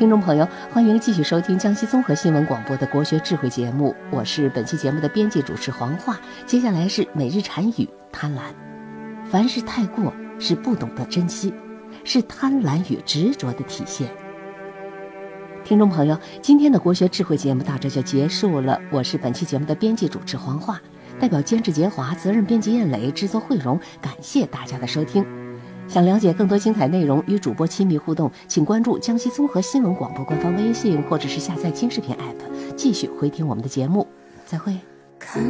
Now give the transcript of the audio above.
听众朋友，欢迎继续收听江西综合新闻广播的国学智慧节目，我是本期节目的编辑主持黄华。接下来是每日禅语贪婪。凡事太过是不懂得珍惜，是贪婪与执着的体现。听众朋友，今天的国学智慧节目到这就结束了，我是本期节目的编辑主持黄华，代表监制杰华、责任编辑燕磊、制作慧荣，感谢大家的收听。想了解更多精彩内容，与主播亲密互动，请关注江西综合新闻广播官方微信，或者是下载金视频 app， 继续回听我们的节目。再会。